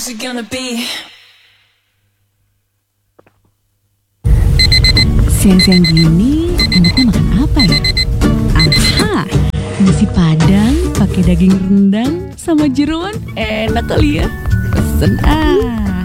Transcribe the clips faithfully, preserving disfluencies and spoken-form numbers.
Siang-siang gini enaknya makan apa ya? Aha, nasi padang pakai daging rendang sama jeroan enak kali ya. Pesen ah.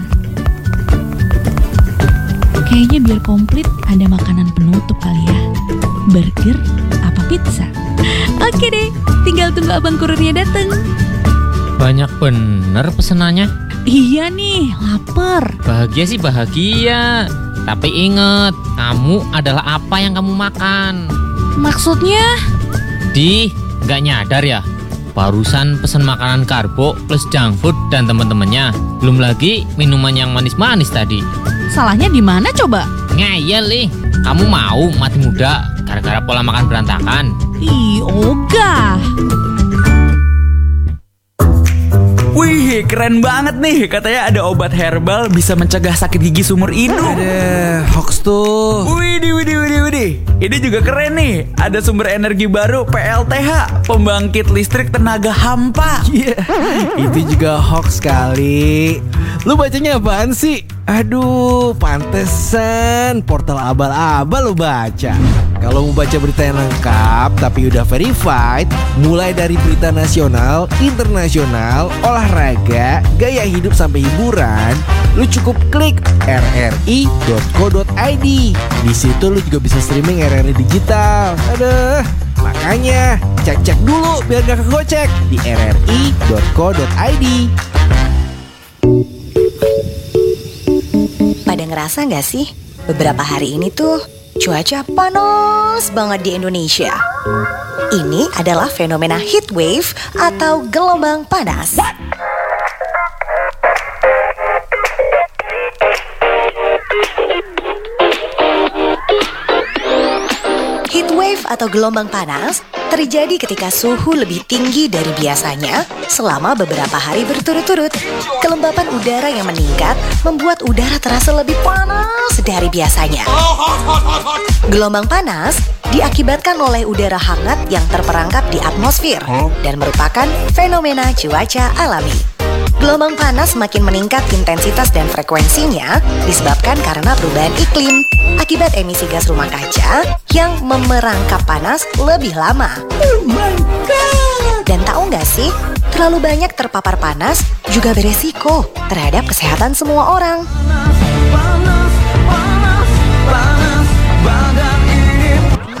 Kayaknya biar komplit ada makanan penutup kali ya. Burger apa pizza? Oke deh, tinggal tunggu abang kurirnya dateng. Banyak bener pesenannya. Iya nih, lapar. Bahagia sih bahagia. Tapi inget, kamu adalah apa yang kamu makan. Maksudnya? Di, gak nyadar ya? Barusan pesen makanan karbo plus junk food dan temen-temennya. Belum lagi minuman yang manis-manis tadi. Salahnya di mana coba? Ngeyel nih, kamu mau mati muda gara-gara pola makan berantakan? Ih, ogah. Wih, keren banget nih. Katanya ada obat herbal bisa mencegah sakit gigi seumur hidup. Ada hoax tuh. Widih, widih, widih, widih. Ini juga keren nih. Ada sumber energi baru P L T H, pembangkit listrik tenaga hampa. Iya, yeah. Itu juga hoax kali. Lu bacanya apaan sih? Aduh, pantesan portal abal-abal lu baca. Kalau mau baca berita yang lengkap tapi udah verified, mulai dari berita nasional, internasional, olahraga, gaya hidup sampai hiburan, lu cukup klik r r i dot co dot i d. Di situ lu juga bisa streaming R R I digital. Aduh, makanya cek-cek dulu biar gak kegocek di r r i dot co dot i d. Pada ngerasa gak sih beberapa hari ini tuh cuaca panas banget di Indonesia? Ini adalah fenomena heat wave atau gelombang panas. Heat wave atau gelombang panas terjadi ketika suhu lebih tinggi dari biasanya selama beberapa hari berturut-turut. Kelembapan udara yang meningkat membuat udara terasa lebih panas dari biasanya. Gelombang panas diakibatkan oleh udara hangat yang terperangkap di atmosfer dan merupakan fenomena cuaca alami. Gelombang panas semakin meningkat intensitas dan frekuensinya disebabkan karena perubahan iklim akibat emisi gas rumah kaca yang memerangkap panas lebih lama. Oh my God. Dan tahu nggak sih, terlalu banyak terpapar panas juga beresiko terhadap kesehatan semua orang. Panas, panas, panas, badan ini.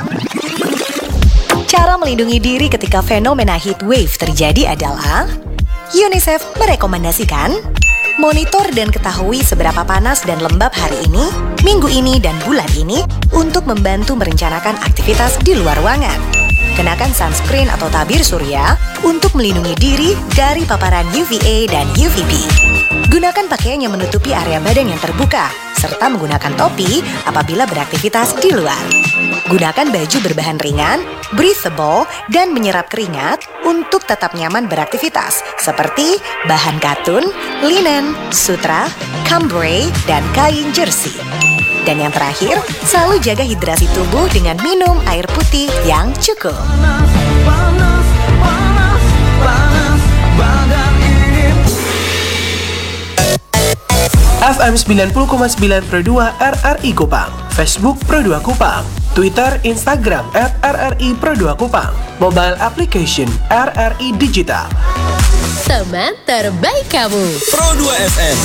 Cara melindungi diri ketika fenomena heat wave terjadi adalah UNICEF merekomendasikan monitor dan ketahui seberapa panas dan lembab hari ini, minggu ini, dan bulan ini untuk membantu merencanakan aktivitas di luar ruangan. Kenakan sunscreen atau tabir surya untuk melindungi diri dari paparan U V A dan U V B. Gunakan pakaian yang menutupi area badan yang terbuka, serta menggunakan topi apabila beraktivitas di luar. Gunakan baju berbahan ringan, breathable, dan menyerap keringat untuk tetap nyaman beraktivitas, seperti bahan katun, linen, sutra, cambray, dan kain jersey. Dan yang terakhir, selalu jaga hidrasi tubuh dengan minum air putih yang cukup. Panas, panas, panas, panas, badan ini. F M sembilan puluh koma sembilan Pro dua R R I Kupang, Facebook Pro dua Kupang, Twitter, Instagram at R R I Pro dua Kupang, mobile application R R I Digital. Teman terbaik kamu, Pro dua F M.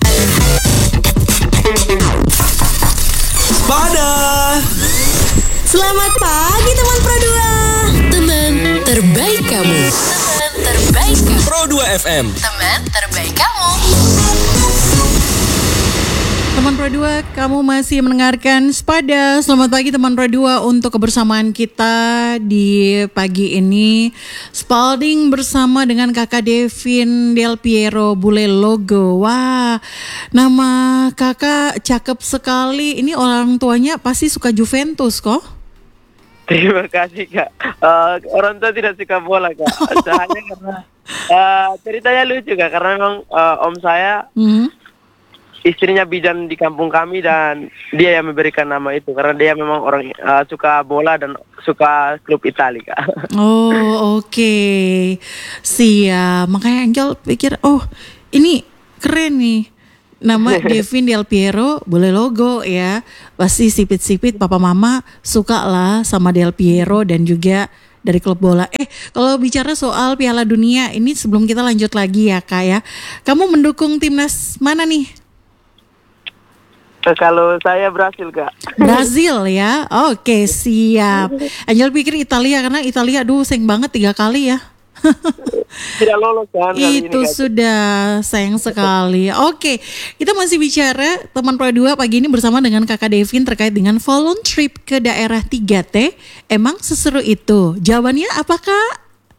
Pada selamat pagi teman Pro dua. Teman terbaik kamu, teman terbaik kamu, Pro dua F M. teman terbaik kamu. Teman Pro dua, kamu masih mendengarkan Sepada. Selamat pagi teman Pro dua, untuk kebersamaan kita di pagi ini. Spalding bersama dengan kakak Devin Del Piero Bule Logo. Wah, nama kakak cakep sekali. Ini orang tuanya pasti suka Juventus kok. Terima kasih kak. Uh, orang tua tidak suka bola kak. Hanya karena uh, ceritanya lucu kak, karena memang uh, om saya hmm. istrinya bidan di kampung kami dan dia yang memberikan nama itu karena dia memang orang uh, suka bola dan suka klub Italia kak. Oh oke, okay. Siap. Makanya Angel pikir, oh ini keren nih. Nama Devin Del Piero, boleh logo ya. Pasti sipit-sipit papa mama suka lah sama Del Piero dan juga dari klub bola. Eh, kalau bicara soal Piala Dunia ini sebelum kita lanjut lagi ya Kak ya. Kamu mendukung timnas mana nih? Kalau saya Brasil Kak. Brazil ya. Oke, siap. Angel pikir Italia karena Italia aduh sayang banget tiga kali ya. Tidak lolos kan kali Itu ini, Kak. sudah sayang sekali. Oke, kita masih bicara teman Pro dua pagi ini bersama dengan Kakak Devin terkait dengan volun trip ke daerah tiga T. Emang seseru itu? Jawabannya apa Kak?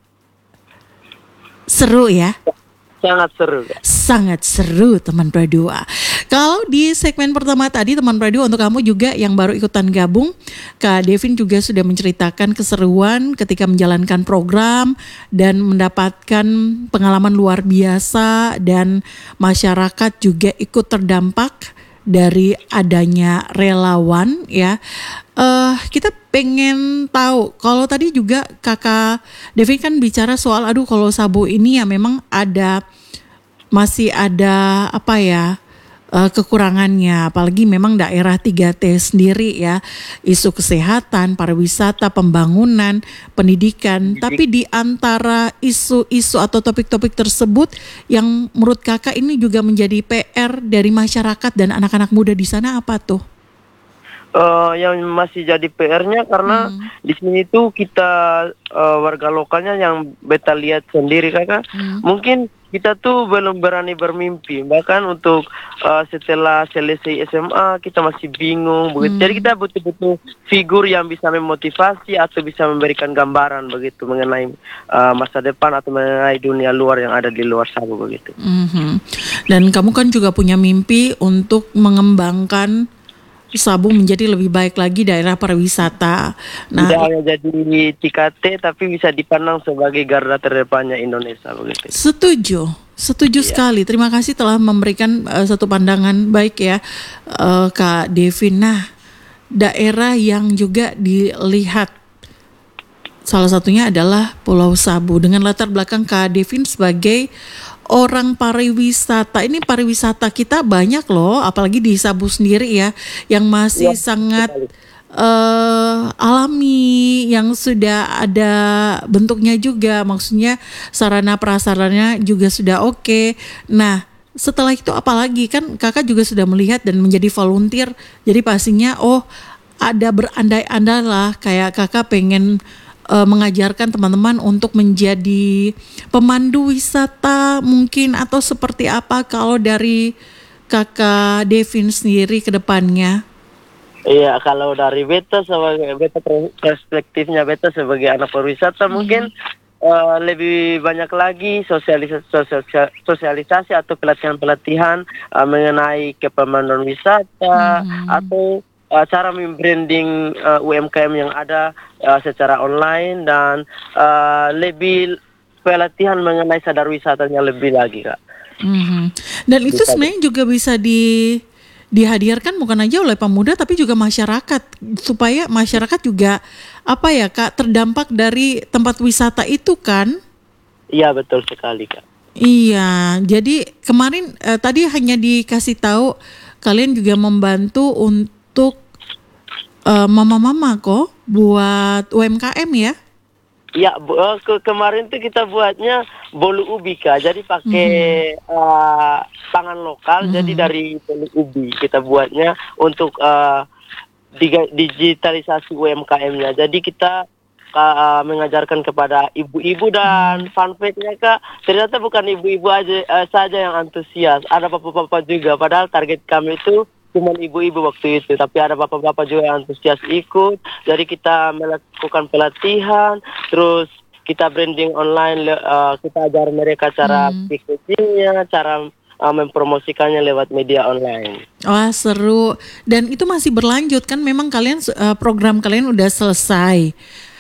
Seru ya? Sangat seru Kak. Sangat seru teman Pro dua. Kalau di segmen pertama tadi teman Pro dua untuk kamu juga yang baru ikutan gabung, Kak Devin juga sudah menceritakan keseruan ketika menjalankan program dan mendapatkan pengalaman luar biasa dan masyarakat juga ikut terdampak dari adanya relawan ya. Uh, kita pengen tahu kalau tadi juga Kakak Devin kan bicara soal aduh kalau Sabu ini ya memang ada masih ada apa ya uh, kekurangannya, apalagi memang daerah tiga T sendiri ya, isu kesehatan, pariwisata, pembangunan, pendidikan. Tapi di antara isu-isu atau topik-topik tersebut yang menurut Kakak ini juga menjadi P R dari masyarakat dan anak-anak muda di sana apa tuh? Uh, yang masih jadi P R-nya karena hmm. di sini tuh kita uh, warga lokalnya yang beta lihat sendiri Kakak, hmm. mungkin kita tuh belum berani bermimpi, bahkan untuk uh, setelah selesai S M A kita masih bingung begitu. Hmm. Jadi kita butuh-butuh figur yang bisa memotivasi atau bisa memberikan gambaran begitu mengenai uh, masa depan atau mengenai dunia luar yang ada di luar Sabu begitu. Hmm. Dan kamu kan juga punya mimpi untuk mengembangkan Sabu menjadi lebih baik lagi daerah pariwisata. Nah, tidak hanya jadi tiga T tapi bisa dipandang sebagai garda terdepannya Indonesia begitu. Setuju, setuju yeah. sekali. Terima kasih telah memberikan uh, satu pandangan baik ya, uh, Kak Devin. Nah, daerah yang juga dilihat salah satunya adalah Pulau Sabu dengan latar belakang Kak Devin sebagai orang pariwisata. Ini pariwisata kita banyak loh, apalagi di Sabu sendiri ya, yang masih ya, sangat uh, alami, yang sudah ada bentuknya juga, maksudnya sarana prasarannya juga sudah oke. Okay. Nah, setelah itu apalagi kan Kakak juga sudah melihat dan menjadi volunteer, jadi pastinya oh ada berandai-andai lah kayak Kakak pengen Uh, mengajarkan teman-teman untuk menjadi pemandu wisata mungkin atau seperti apa kalau dari Kakak Devin sendiri ke depannya? Iya, kalau dari beta sebagai beta perspektifnya beta sebagai anak pariwisata hmm. mungkin uh, lebih banyak lagi sosialisasi, sosialisasi atau pelatihan-pelatihan uh, mengenai kepemanduan wisata hmm. atau Uh, cara membranding uh, U M K M yang ada uh, secara online dan uh, lebih pelatihan mengenai sadar wisatanya lebih lagi Kak. Mm-hmm. Dan itu bisa sebenarnya juga bisa di dihadirkan bukan aja oleh pemuda tapi juga masyarakat supaya masyarakat juga apa ya Kak terdampak dari tempat wisata itu kan? Iya betul sekali Kak. Iya, jadi kemarin uh, tadi hanya dikasih tahu kalian juga membantu untuk untuk uh, mama-mama kok buat U M K M ya? Ya, uh, ke kemarin tuh kita buatnya bolu ubi Kak. Jadi pakai mm-hmm. uh, pangan lokal. Mm-hmm. Jadi dari bolu ubi kita buatnya untuk uh, dig- digitalisasi U M K M-nya. Jadi kita uh, mengajarkan kepada ibu-ibu dan fun fact-nya Kak, ternyata bukan ibu-ibu aja uh, saja yang antusias. Ada bapak-bapak juga. Padahal target kami itu cuma ibu-ibu waktu itu, tapi ada bapak-bapak juga yang antusias ikut. Jadi kita melakukan pelatihan, terus kita branding online, uh, kita ajar mereka cara hmm. packagingnya, cara uh, mempromosikannya lewat media online. Wah seru, dan itu masih berlanjut kan? Memang kalian uh, program kalian udah selesai,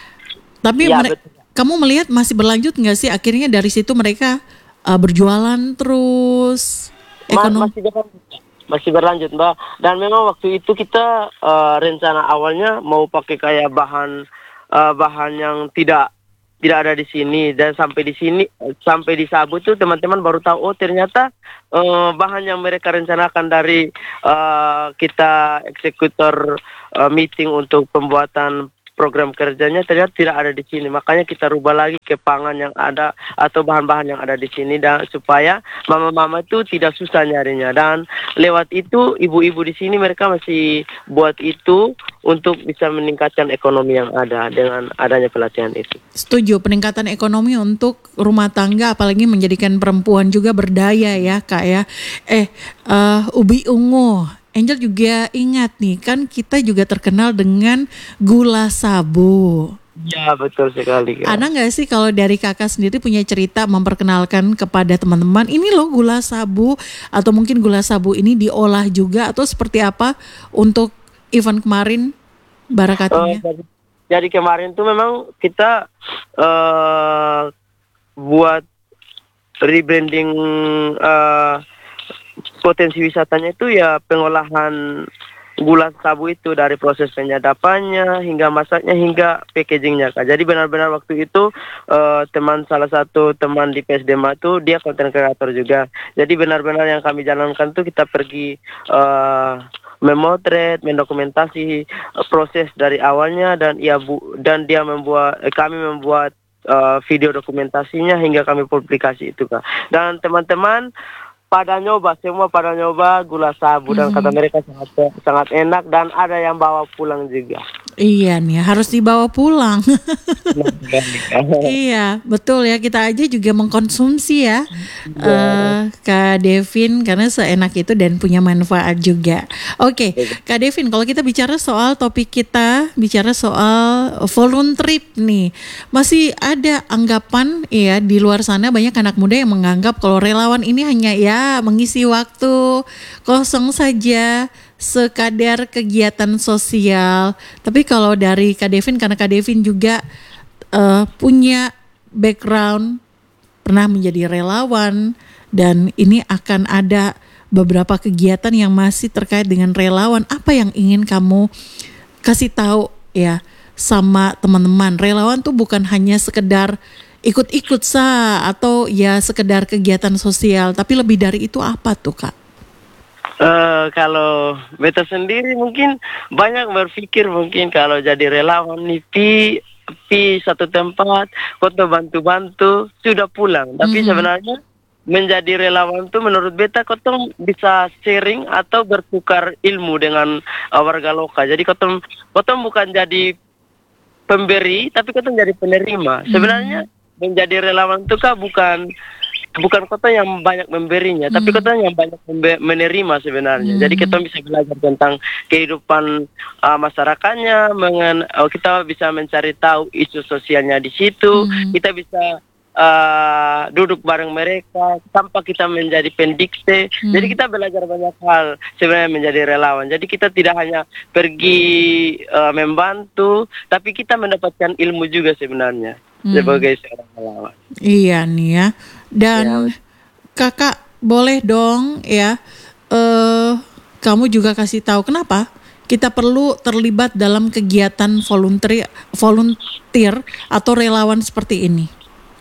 tapi ya, mere- kamu melihat masih berlanjut nggak sih? Akhirnya dari situ mereka uh, berjualan terus. Ekonomi. Masih berlanjut. Masih berlanjut Mbak, dan memang waktu itu kita uh, rencana awalnya mau pakai kayak bahan uh, bahan yang tidak tidak ada di sini, dan sampai di sini sampai di Sabu tuh teman-teman baru tahu oh ternyata uh, bahan yang mereka rencanakan dari uh, kita eksekutor uh, meeting untuk pembuatan program kerjanya ternyata tidak ada di sini. Makanya kita rubah lagi ke pangan yang ada atau bahan-bahan yang ada di sini, dan supaya mama-mama itu tidak susah nyarinya. Dan lewat itu ibu-ibu di sini mereka masih buat itu untuk bisa meningkatkan ekonomi yang ada dengan adanya pelatihan itu. Setuju, peningkatan ekonomi untuk rumah tangga, apalagi menjadikan perempuan juga berdaya ya Kak ya. Eh, uh, Ubi Ungu, Angel juga ingat nih, kan kita juga terkenal dengan gula sabu. Ya betul sekali Kak. Ada nggak sih kalau dari kakak sendiri punya cerita memperkenalkan kepada teman-teman, ini loh gula sabu, atau mungkin gula sabu ini diolah juga, atau seperti apa untuk event kemarin barakatinya? Uh, jadi, jadi kemarin tuh memang kita uh, buat rebranding uh, potensi wisatanya itu ya pengolahan gula sabu itu, dari proses penyadapannya hingga masaknya hingga packagingnya Kak. Jadi benar-benar waktu itu uh, teman salah satu teman di P S D M A itu dia content creator juga. Jadi benar-benar yang kami jalankan tuh kita pergi uh, memotret, mendokumentasi uh, proses dari awalnya, dan ia bu dan dia membuat eh, kami membuat uh, video dokumentasinya hingga kami publikasi itu Kak. Dan teman-teman pada nyoba, semua pada nyoba gula sabu, dan kata mereka sangat sangat enak, dan ada yang bawa pulang juga. Iya nih, harus dibawa pulang. Iya, betul ya, kita aja juga mengkonsumsi ya, uh, Kak Devin, karena seenak itu dan punya manfaat juga. Oke, Kak Devin, kalau kita bicara soal topik kita, bicara soal volunteer nih, masih ada anggapan ya di luar sana, banyak anak muda yang menganggap kalau relawan ini hanya ya mengisi waktu kosong saja, sekadar kegiatan sosial. Tapi kalau dari Kak Devin, karena Kak Devin juga uh, punya background pernah menjadi relawan, dan ini akan ada beberapa kegiatan yang masih terkait dengan relawan. Apa yang ingin kamu kasih tahu ya sama teman-teman? Relawan tuh bukan hanya sekedar ikut-ikut sah atau ya sekedar kegiatan sosial, tapi lebih dari itu apa tuh Kak? Uh, kalau beta sendiri mungkin banyak berpikir mungkin kalau jadi relawan nih pi, pi satu tempat, kota bantu-bantu sudah pulang. Tapi mm-hmm. sebenarnya menjadi relawan tuh menurut beta kotong bisa sharing atau bertukar ilmu dengan uh, warga lokal. Jadi kotong kotong bukan jadi pemberi, tapi kotong jadi penerima. Mm-hmm. Sebenarnya menjadi relawan tuh kah bukan bukan kota yang banyak memberinya, hmm. tapi kota yang banyak membe- menerima sebenarnya. Hmm. Jadi kita bisa belajar tentang kehidupan uh, masyarakatnya, mengen- uh, kita bisa mencari tahu isu sosialnya di situ, hmm. kita bisa uh, duduk bareng mereka tanpa kita menjadi pendikte. Hmm. Jadi kita belajar banyak hal sebenarnya menjadi relawan. Jadi kita tidak hanya pergi uh, membantu, tapi kita mendapatkan ilmu juga sebenarnya. Hmm. Sebagai seorang relawan. Iya nih ya. Dan ya, kakak boleh dong ya, uh, kamu juga kasih tahu kenapa kita perlu terlibat dalam kegiatan volunteer, volunteer atau relawan seperti ini.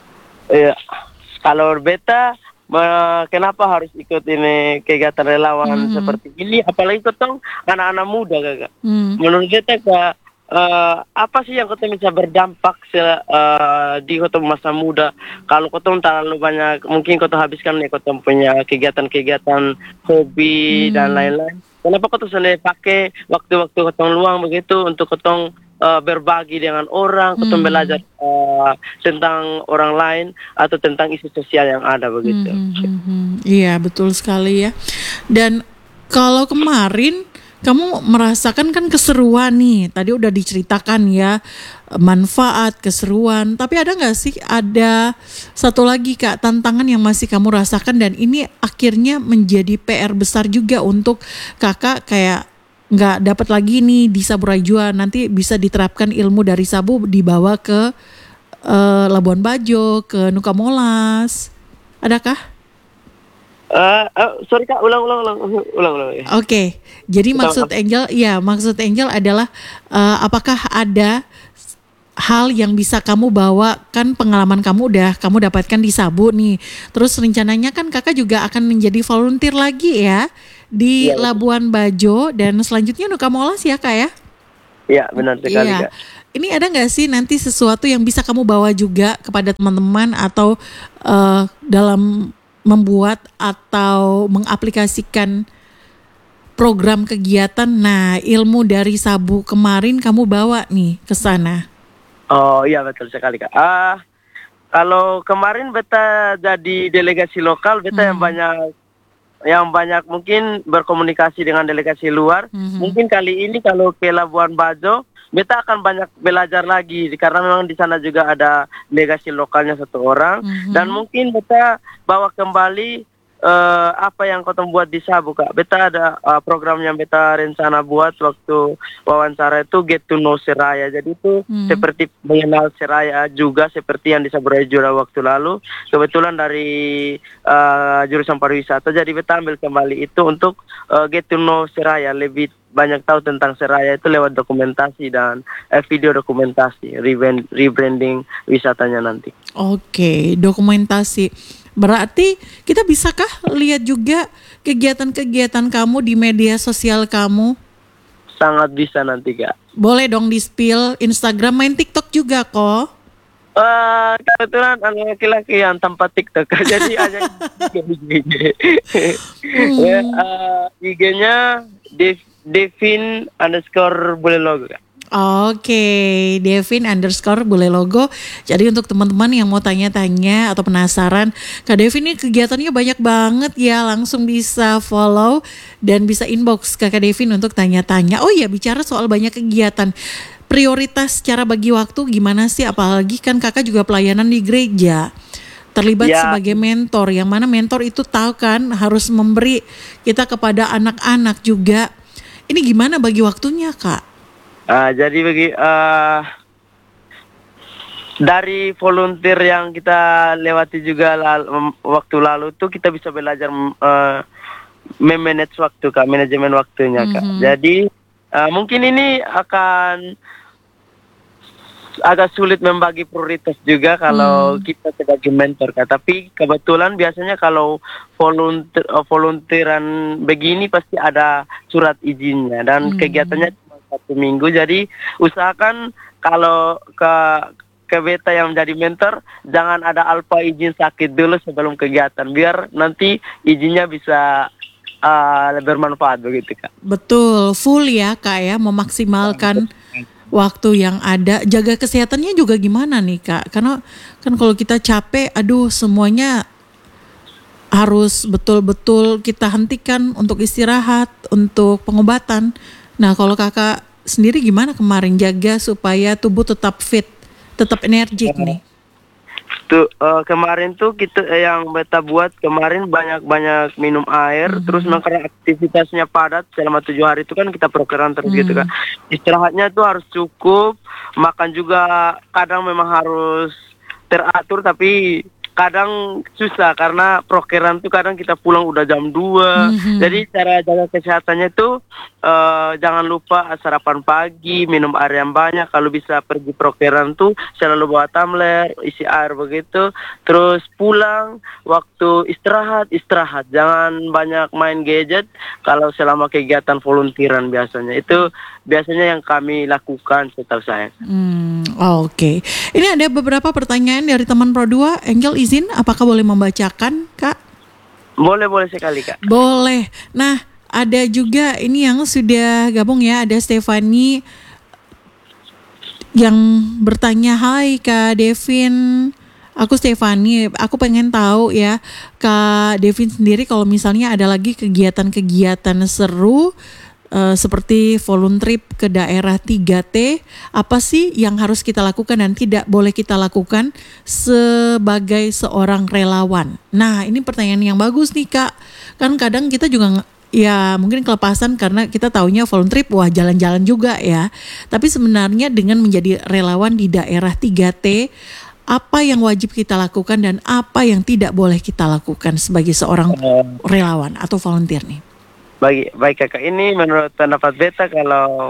Iya, kalau beta me- kenapa harus ikut ini kegiatan relawan hmm. seperti ini, apalagi ketong anak-anak muda kakak. Hmm. Menurut beta kak, Uh, apa sih yang kota bisa berdampak se, uh, di kota masa muda? Kalau kota terlalu banyak, mungkin kota habiskan nih kota punya kegiatan-kegiatan hobi hmm. dan lain-lain. Kenapa kota sendiri pakai waktu-waktu kota luang begitu untuk kota uh, berbagi dengan orang, kota hmm. belajar uh, tentang orang lain atau tentang isu sosial yang ada begitu. Hmm, hmm, hmm. Iya betul sekali ya. Dan kalau kemarin kamu merasakan kan keseruan nih, tadi udah diceritakan ya, manfaat, keseruan. Tapi ada gak sih, ada satu lagi Kak, tantangan yang masih kamu rasakan, dan ini akhirnya menjadi P R besar juga untuk kakak, kayak gak dapat lagi nih di Saburajua, nanti bisa diterapkan ilmu dari Sabu dibawa ke uh, Labuan Bajo, ke Nuka Molas. Adakah? Uh, uh, sorry kak, ulang ulang ulang ulang ulang. Ya. Oke, okay. Jadi maksud Angel, ya maksud Angel adalah uh, apakah ada hal yang bisa kamu bawa, kan pengalaman kamu udah kamu dapatkan di Sabu nih. Terus rencananya kan kakak juga akan menjadi volunteer lagi ya di Iya. Labuan Bajo dan selanjutnya Nuka Molas ya kak ya? Iya, benar sekali Iya. Kak. Ini ada nggak sih nanti sesuatu yang bisa kamu bawa juga kepada teman-teman atau eh, dalam membuat atau mengaplikasikan program kegiatan? Nah, ilmu dari Sabu kemarin kamu bawa nih ke sana. Oh iya, betul sekali Kak. Ah, kalau kemarin beta jadi delegasi lokal, beta yang banyak yang banyak mungkin berkomunikasi dengan delegasi luar. Mungkin kali ini kalau ke Labuan Bajo, beta akan banyak belajar lagi karena memang di sana juga ada delegasi lokalnya satu orang. Dan mungkin beta bawa kembali eh, apa yang kau buat di Sabu Kak. Beta ada eh, program yang beta rencana buat waktu wawancara itu Get to Know Seraya. Jadi itu seperti mengenal Seraya juga seperti yang di Sabu Raya Jura waktu lalu. Kebetulan dari eh, jurusan pariwisata, jadi beta ambil kembali itu untuk eh, Get to Know Seraya, lebih banyak tahu tentang Seraya itu lewat dokumentasi dan eh, video dokumentasi rebrand- rebranding wisatanya nanti. Oke, dokumentasi. Berarti kita bisakah lihat juga kegiatan-kegiatan kamu di media sosial kamu? Sangat bisa nanti Kak. Boleh dong di-spill Instagram, main TikTok juga kok. Eh, kebetulan anak laki-laki yang tanpa TikTok, jadi hanya I G. Ya, eh, I G-nya Dev, Devin underscore bule logo Kak. Oke, Devin underscore bule logo. Jadi untuk teman-teman yang mau tanya-tanya atau penasaran, Kak Devin ini kegiatannya banyak banget ya. Langsung bisa follow dan bisa inbox ke Kak Devin untuk tanya-tanya. Oh iya, bicara soal banyak kegiatan, prioritas cara bagi waktu gimana sih? Apalagi kan kakak juga pelayanan di gereja, terlibat Ya. sebagai mentor. Yang mana mentor itu tahu kan harus memberi kita kepada anak-anak juga. Ini gimana bagi waktunya Kak? Ah, jadi bagi eh, dari volunteer yang kita lewati juga lal- mem- waktu lalu tuh kita bisa belajar eh, memanage waktu Kak, manajemen waktunya Kak. Jadi eh, mungkin ini akan agak sulit membagi prioritas juga kalau kita sebagai mentor Kak. Tapi kebetulan biasanya kalau volunteer eh, volunteeran begini pasti ada surat izinnya dan kegiatannya cuma satu minggu. Jadi usahakan kalau ke ke beta yang menjadi mentor, jangan ada alfa izin sakit dulu sebelum kegiatan, biar nanti izinnya bisa uh, bermanfaat begitu Kak. Betul, full ya Kak ya, memaksimalkan waktu yang ada. Jaga kesehatannya juga gimana nih Kak? Karena kan kalau kita capek, aduh semuanya harus betul-betul kita hentikan untuk istirahat, untuk pengobatan. Nah kalau kakak sendiri gimana kemarin jaga supaya tubuh tetap fit, tetap energik nih? Tuh eh, kemarin tuh kita eh, yang beta buat kemarin banyak-banyak minum air, terus memang karena aktivitasnya padat selama tujuh hari itu kan kita prokeran terus gitu kan. Istirahatnya tuh harus cukup, makan juga kadang memang harus teratur, tapi kadang susah karena prokeran tuh kadang kita pulang udah jam dua. Jadi cara jaga kesehatannya tuh uh, jangan lupa sarapan pagi, minum air yang banyak. Kalau bisa pergi prokeran tuh selalu bawa tumbler, isi air begitu. Terus pulang waktu istirahat, istirahat. Jangan banyak main gadget kalau selama kegiatan volunteeran biasanya. Itu biasanya yang kami lakukan setahu saya. Hmm, oke. Okay. Ini ada beberapa pertanyaan dari teman Pro dua. Angel izin, apakah boleh membacakan, Kak? Boleh, boleh sekali, Kak. Boleh. Nah, ada juga ini yang sudah gabung ya. Ada Stefani yang bertanya, hai Kak Devin. Aku Stefani, aku pengen tahu ya, Kak Devin sendiri kalau misalnya ada lagi kegiatan-kegiatan seru, Uh, seperti volunteer ke daerah tiga T, apa sih yang harus kita lakukan dan tidak boleh kita lakukan sebagai seorang relawan? Nah, ini pertanyaan yang bagus nih Kak. Kan kadang kita juga ya mungkin kelepasan karena kita taunya volunteer wah jalan-jalan juga ya. Tapi sebenarnya dengan menjadi relawan di daerah tiga T, apa yang wajib kita lakukan dan apa yang tidak boleh kita lakukan sebagai seorang relawan atau volunteer nih? Bagi baik Kakak, ini menurut pendapat beta kalau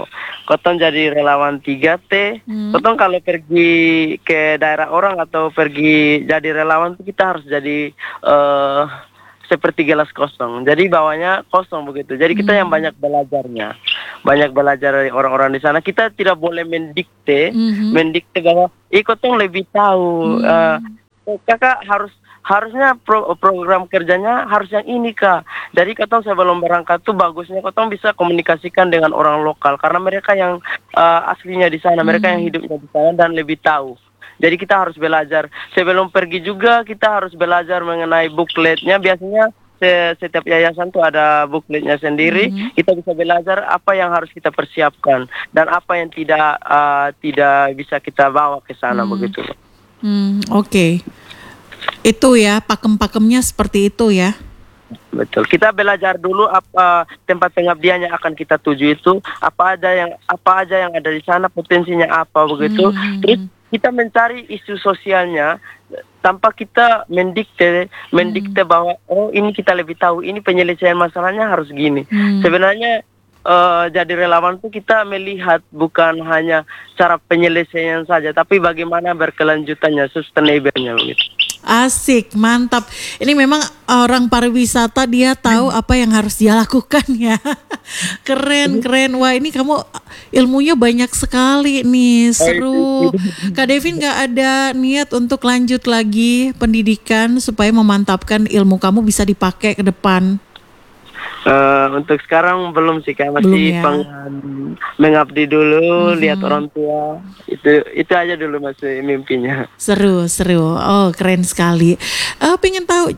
kotong jadi relawan tiga T. Hmm. Kotong kalau pergi ke daerah orang atau pergi jadi relawan tuh kita harus jadi eh seperti gelas kosong. Jadi bawahnya kosong begitu. Jadi kita Hmm. yang banyak belajarnya. Banyak belajar dari orang-orang di sana. Kita tidak boleh mendikte, Mhm. mendikte bahwa ih kotong lebih tahu. Hmm. Eh, kakak harus harusnya pro, program kerjanya harus yang ini kak. Jadi kotong sebelum berangkat tuh bagusnya kotong bisa komunikasikan dengan orang lokal karena mereka yang eh, aslinya di sana, mereka yang hidupnya di sana dan lebih tahu. Jadi kita harus belajar sebelum pergi juga kita harus belajar mengenai bukletnya. Biasanya se- setiap yayasan tuh ada bukletnya sendiri. Kita bisa belajar apa yang harus kita persiapkan dan apa yang tidak eh, tidak bisa kita bawa ke sana begitu. Hmm, oke. Itu ya, pakem-pakemnya seperti itu ya. Betul. Kita belajar dulu apa tempat pengabdian yang akan kita tuju itu, apa aja yang apa aja yang ada di sana, potensinya apa begitu. Hmm. Terus kita mencari isu sosialnya tanpa kita mendikte mendikte bahwa oh ini kita lebih tahu, ini penyelesaian masalahnya harus gini. Hmm. Sebenarnya eh, jadi relawan itu kita melihat bukan hanya cara penyelesaian saja, tapi bagaimana berkelanjutannya, sustainable-nya begitu. Asik, mantap. Ini memang orang pariwisata, dia tahu apa yang harus dia lakukan ya. Keren, keren. Wah, ini kamu ilmunya banyak sekali nih, seru. Kak Devin gak ada niat untuk lanjut lagi pendidikan supaya memantapkan ilmu kamu bisa dipakai ke depan? Eh, untuk sekarang belum sih kak, masih Belum ya? pengen mengabdi dulu, Mhm. lihat orang tua. Itu itu aja dulu masih mimpinya. Seru, seru. Oh, keren sekali. Eh, pengen tahu,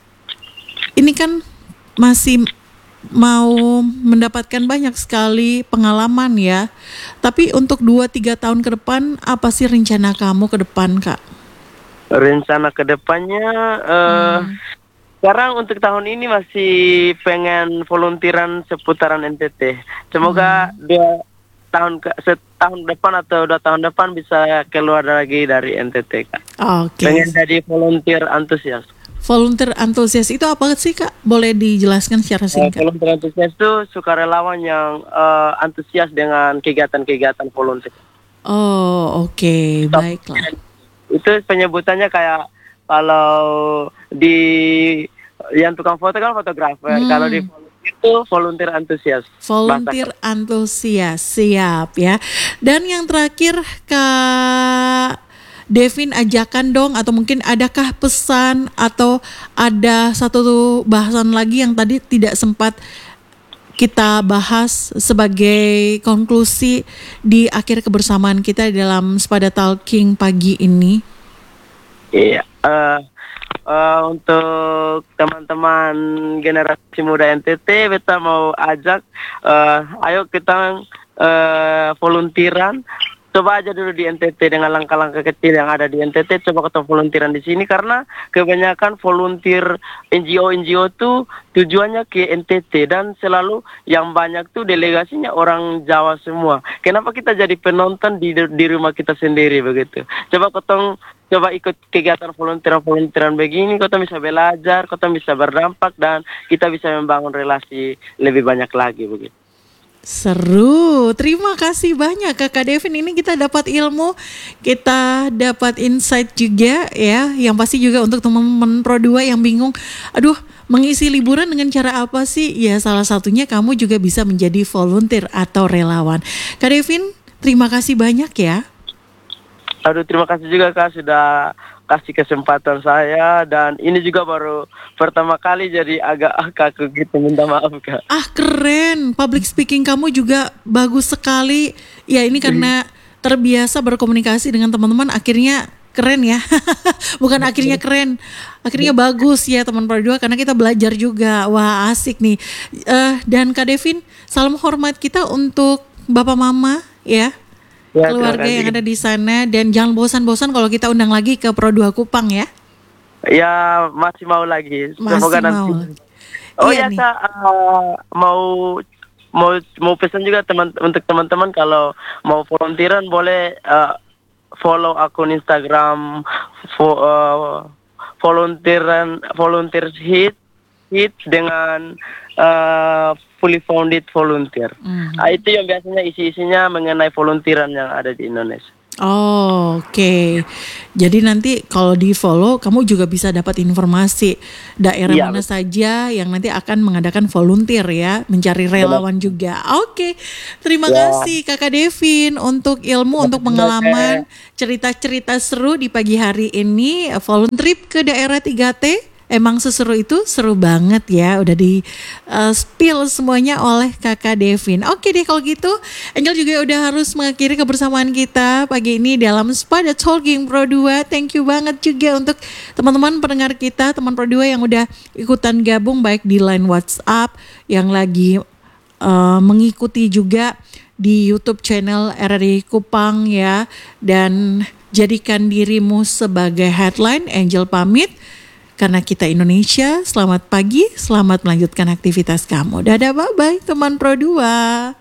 ini kan masih mau mendapatkan banyak sekali pengalaman ya. Tapi untuk dua tiga tahun ke depan, apa sih rencana kamu ke depan, Kak? Rencana kedepannya eh sekarang untuk tahun ini masih pengen volunteeran seputaran N T T. Semoga dua tahun ke setahun depan atau dua tahun depan bisa keluar lagi dari N T T kak. Oke. Pengen jadi volunteer antusias. Volunteer antusias itu apa sih, Kak? Boleh dijelaskan secara Eh, singkat? volunteer antusias itu sukarelawan yang eh, antusias dengan kegiatan-kegiatan volunteer. Oh, oke, baiklah. Itu penyebutannya kayak kalau di yang tukang foto kan fotografer, Hmm. kalau di volunteer itu volunteer antusias. Volunteer antusias, siap ya. Dan yang terakhir, Kak Devin, ajakan dong, atau mungkin adakah pesan atau ada satu bahasan lagi yang tadi tidak sempat kita bahas sebagai konklusi di akhir kebersamaan kita dalam Spada Talking pagi ini? Iya, eh, eh, untuk teman-teman generasi muda N T T, beta mau ajak, eh, ayo kita eh, volunteeran. Coba aja dulu di N T T dengan langkah-langkah kecil yang ada di N T T, coba kita volunteeran di sini karena kebanyakan volunteer N G O N G O tuh tujuannya ke N T T dan selalu yang banyak tuh delegasinya orang Jawa semua. Kenapa kita jadi penonton di di rumah kita sendiri begitu? Coba kotong coba ikut kegiatan volunteeran-volunteeran begini, kota bisa belajar, kota bisa berdampak dan kita bisa membangun relasi lebih banyak lagi begitu. Seru, terima kasih banyak Kakak Devin. Ini kita dapat ilmu, kita dapat insight juga ya. Yang pasti juga untuk teman-teman Pro dua yang bingung, aduh mengisi liburan dengan cara apa sih? Ya salah satunya kamu juga bisa menjadi volunteer atau relawan. Kak Devin, terima kasih banyak ya. Aduh, terima kasih juga Kak sudah kasih kesempatan saya dan ini juga baru pertama kali jadi agak kaku gitu, minta maaf Kak. Ah keren, public speaking kamu juga bagus sekali. Ya ini karena terbiasa berkomunikasi dengan teman-teman akhirnya keren ya. Bukan akhirnya keren, akhirnya bagus ya teman Pro dua karena kita belajar juga. Wah asik nih. Eh, dan Kak Devin, salam hormat kita untuk Bapak Mama ya. Ya, Keluarga terima kasih. yang ada di sana dan jangan bosan-bosan kalau kita undang lagi ke Pro dua Kupang ya. Ya masih mau lagi. Masih Semoga mau. nanti. Oh Iya ya nih. Kak, uh, mau mau mau pesan juga teman untuk teman-teman kalau mau volunteeran boleh uh, follow akun Instagram vo, uh, volunteeran volunteer hit hits dengan uh, fully funded volunteer. Mhm. Ah, itu yang biasanya isi-isinya mengenai volunteeran yang ada di Indonesia. Oh, oke. Okay. Jadi nanti kalau di follow, kamu juga bisa dapat informasi daerah Iya, mana betul. saja yang nanti akan mengadakan volunteer ya, mencari relawan juga. Oke, okay. Terima Ya. kasih Kakak Devin untuk ilmu, untuk pengalaman, cerita-cerita seru di pagi hari ini. Volunteer trip ke daerah tiga T. Emang seseru itu, seru banget ya. Udah di uh, spill semuanya oleh Kakak Devin. Oke deh kalau gitu, Angel juga udah harus mengakhiri kebersamaan kita pagi ini dalam Spada Talking Pro dua. Thank you banget juga untuk teman-teman pendengar kita, teman Pro dua yang udah ikutan gabung baik di line WhatsApp, yang lagi uh, mengikuti juga di YouTube channel R R I Kupang ya. Dan jadikan dirimu sebagai headline. Angel pamit. Karena kita Indonesia, selamat pagi, selamat melanjutkan aktivitas kamu. Dadah, bye-bye teman Pro dua.